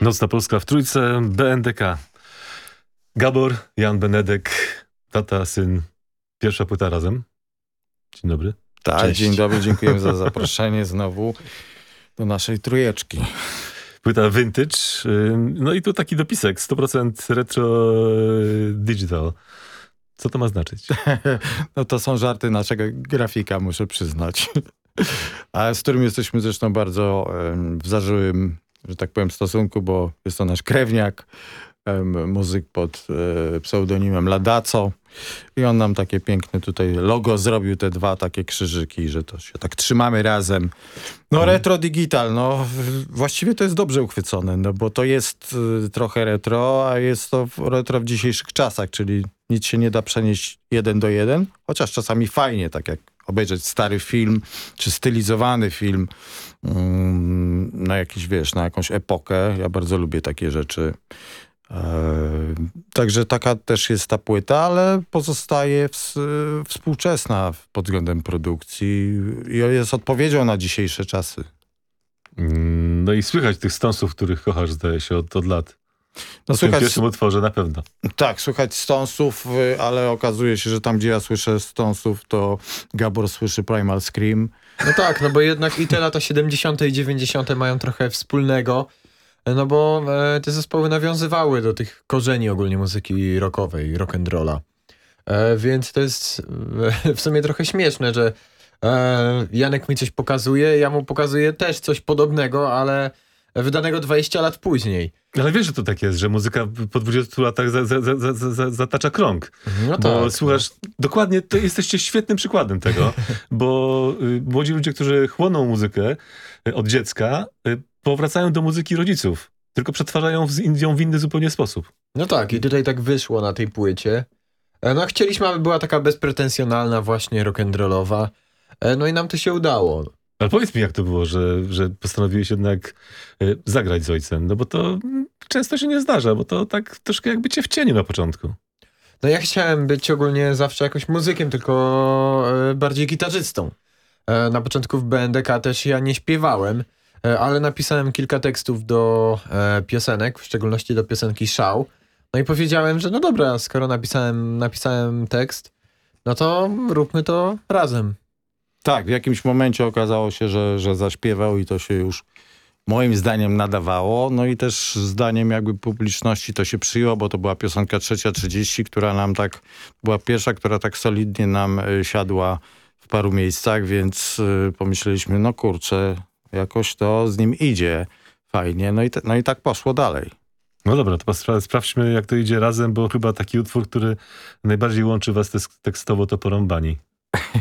Nocna Polska w trójce, BNDK. Gabor, Jan Benedek, tata, syn. Pierwsza płyta razem. Dzień dobry. Tak, Cześć. dzień dobry, dziękuję za zaproszenie znowu do naszej trójeczki. Płyta Vintage. No i tu taki dopisek, 100% retro digital. Co to ma znaczyć? No to są żarty naszego grafika, muszę przyznać. A z którym jesteśmy zresztą bardzo w zażyłym, że tak powiem, stosunku, bo jest to nasz krewniak, muzyk pod pseudonimem Ladaco. I on nam takie piękne tutaj logo zrobił, te dwa takie krzyżyki, że to się tak trzymamy razem. No retro digital, no właściwie to jest dobrze uchwycone, no bo to jest trochę retro, a jest to retro w dzisiejszych czasach, czyli nic się nie da przenieść 1 do 1, chociaż czasami fajnie, tak jak obejrzeć stary film, czy stylizowany film na jakiś, wiesz, na jakąś epokę. Ja bardzo lubię takie rzeczy. Także taka też jest ta płyta, ale pozostaje współczesna pod względem produkcji i jest odpowiedzią na dzisiejsze czasy. No i słychać tych Stonesów, których kochasz, zdaje się, od lat. No, w tym pierwszym utworze na pewno. Tak, słychać Stonesów, ale okazuje się, że tam, gdzie ja słyszę Stonesów, to Gabor słyszy Primal Scream. No tak, no bo jednak i te lata 70. i 90. mają trochę wspólnego. No bo te zespoły nawiązywały do tych korzeni ogólnie muzyki rockowej, rock'n'rolla. Więc to jest w sumie trochę śmieszne, że Janek mi coś pokazuje, ja mu pokazuję też coś podobnego, ale wydanego 20 lat później. Ale wiesz, że to tak jest, że muzyka po 20 latach zatacza krąg. No bo tak, słuchasz, dokładnie, to jesteście świetnym przykładem tego, bo młodzi ludzie, którzy chłoną muzykę od dziecka, powracają do muzyki rodziców, tylko przetwarzają ją w inny zupełnie sposób. No tak, i tutaj tak wyszło na tej płycie. No chcieliśmy, aby była taka bezpretensjonalna, właśnie rock'n'rollowa. No i nam to się udało. Ale powiedz mi, jak to było, że postanowiłeś jednak zagrać z ojcem, no bo to często się nie zdarza, bo to tak troszkę jakby cię wcieni na początku. No ja chciałem być ogólnie zawsze jakoś muzykiem, tylko bardziej gitarzystą. Na początku w BNDK też ja nie śpiewałem, ale napisałem kilka tekstów do piosenek, w szczególności do piosenki Szał. No i powiedziałem, że no dobra, skoro napisałem tekst, no to róbmy to razem. Tak, w jakimś momencie okazało się, że zaśpiewał i to się już moim zdaniem nadawało. No i też zdaniem jakby publiczności to się przyjęło, bo to była piosenka 3:30, która nam tak, była pierwsza, która tak solidnie nam siadła w paru miejscach, więc pomyśleliśmy, no kurczę, jakoś to z nim idzie fajnie. No i tak poszło dalej. No dobra, to sprawdźmy, jak to idzie razem, bo chyba taki utwór, który najbardziej łączy was tekstowo, to Porąbani.